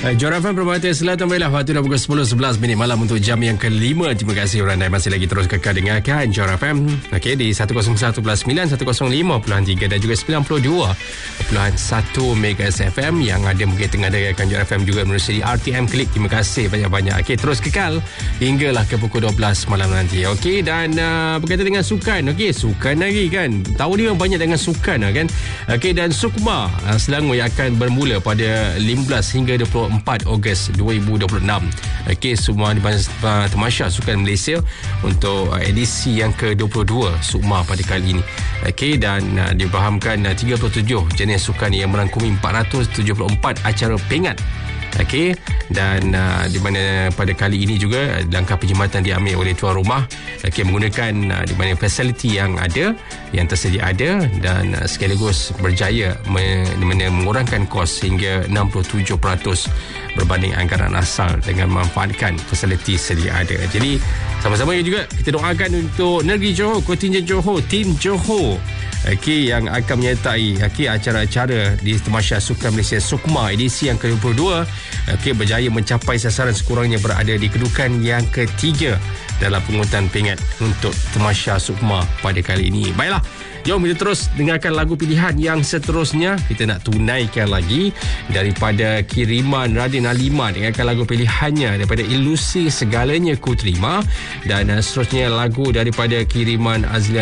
Johor FM Permata Selatan, baiklah waktu dah pukul 10.11 malam untuk jam yang kelima. Terima kasih kerana masih lagi terus kekal dengarkan Johor FM di 101.9, 105.3 dan juga 92.1 Megas FM yang ada mungkin tengah dengarkan Johor FM juga melalui RTM Klik. Terima kasih banyak-banyak. Terus kekal hinggalah ke pukul 12 malam nanti. Dan berkaitan dengan sukan, sukan lagi kan. Tahun ni memang banyak dengan sukan kan. Dan Sukma Selangor yang akan bermula pada 15 hingga 24 Ogos 2026. Semua Tamasya Sukan Malaysia untuk edisi yang ke-22 Sukma pada kali ini. Dan difahamkan 37 jenis sukan yang merangkumi 474 acara pengat. Dan di mana pada kali ini juga langkah penjimatan diambil oleh tuan rumah menggunakan di mana fasiliti yang ada, yang tersedia ada, dan sekaligus berjaya mengurangkan kos hingga 67% berbanding anggaran asal dengan memanfaatkan fasiliti sedia ada. Jadi sama-sama juga kita doakan untuk negeri Johor, kontingen Johor, tim Johor yang akan menyertai acara-acara di Tamasya Sukan Malaysia Sukma edisi yang ke-22 berjaya mencapai sasaran sekurangnya berada di kedudukan yang ketiga dalam pungutan pingat untuk Tamasya Sukma pada kali ini. Baiklah, jom kita terus dengarkan lagu pilihan yang seterusnya. Kita nak tunaikan lagi daripada kiriman Radin Alima. Dengarkan lagu pilihannya daripada Ilusi Segalanya Ku Terima, dan seterusnya lagu daripada kiriman Azlia